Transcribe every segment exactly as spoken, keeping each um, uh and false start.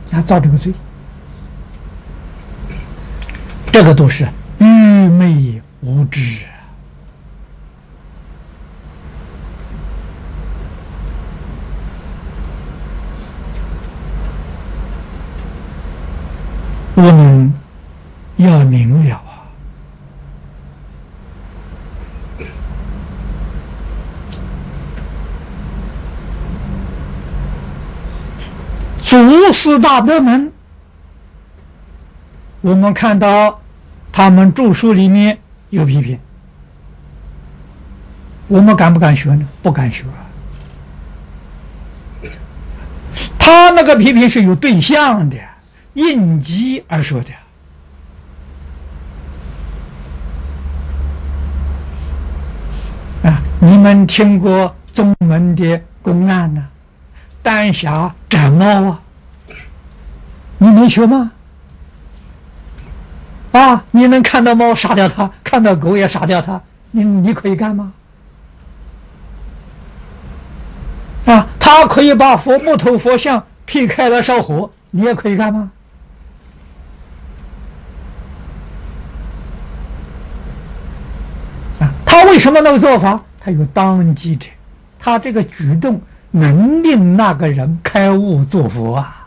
他造这个罪，这个都是愚昧无知。我们要明了啊，祖师大德们，我们看到他们著书里面有批评，我们敢不敢学呢？不敢学啊。他那个批评是有对象的，应机而说的。啊，你们听过宗门的公案呢？丹霞斩猫啊，你能学吗？啊，你能看到猫杀掉它，看到狗也杀掉它，你你可以干吗？啊，他可以把佛木头佛像劈开了烧火，你也可以干吗？啊，他为什么那个做法？他有当机者，他这个举动能令那个人开悟做佛啊。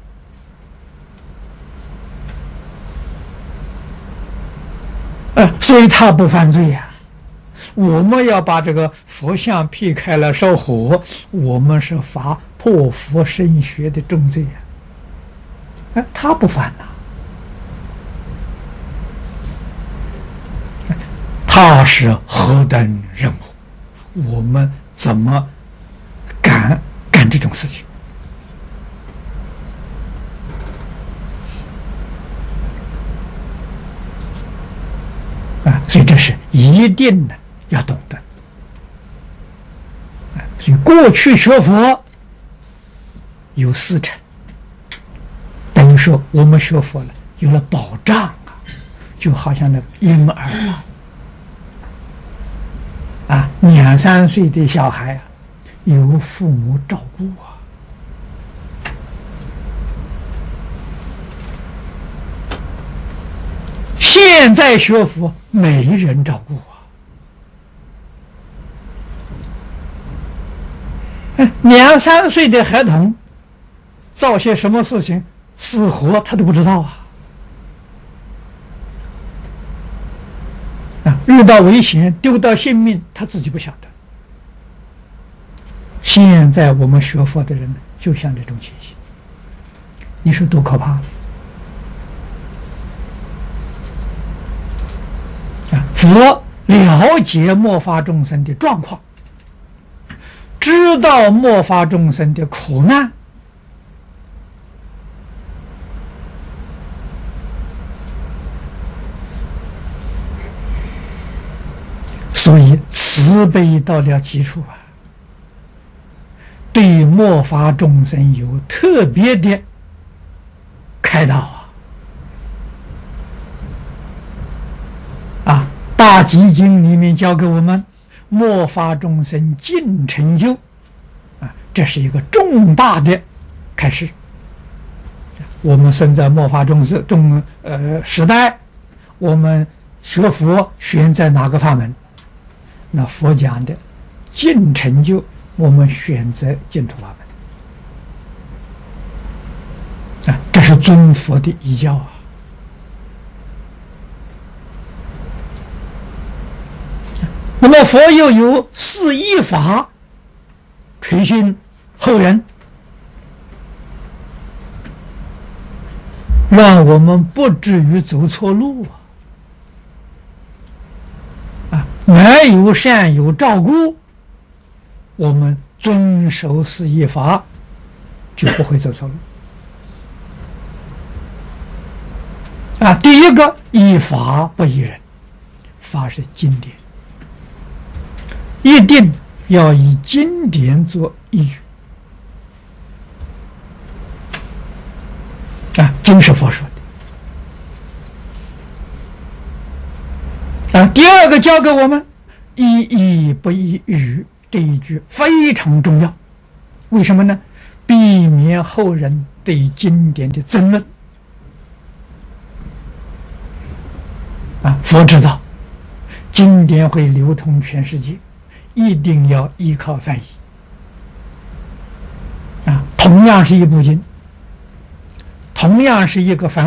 呃，所以他不犯罪呀、啊。我们要把这个佛像劈开了烧火，我们是罚破佛生学的重罪呀、啊。哎，他不犯呐、啊，他是何等人物？我们怎么敢干这种事情？啊，所以这是一定的要懂得。啊，所以过去学佛有四成，等于说我们学佛了有了保障啊，就好像那个婴儿啊，啊两三岁的小孩啊，有父母照顾啊。现在学佛没人照顾啊！两三岁的孩童造些什么事情，死活他都不知道啊！啊，遇到危险丢到性命，他自己不晓得。现在我们学佛的人呢，就像这种情形，你说多可怕！佛了解末法众生的状况，知道末法众生的苦难，所以慈悲到了极处啊，对末法众生有特别的开导啊。啊，大集经里面教给我们末法众生尽成就啊，这是一个重大的开始。我们生在末法众生中呃时代，我们学佛选在哪个法门？那佛讲的尽成就，我们选择净土法门啊，这是尊佛的遗教啊。那么佛又有四依法垂训后人，让我们不至于走错路啊！啊，没有善有照顾，我们遵守四依法就不会走错路。啊，第一个依法不依人，法是经典。一定要以经典做依据啊，经是佛说的啊。第二个教给我们依义不依语，这一句非常重要。为什么呢？ 避免后人对经典的争论。啊，佛知道经典会流通全世界，一定要依靠翻译。啊，同样是一部经，同样是一个梵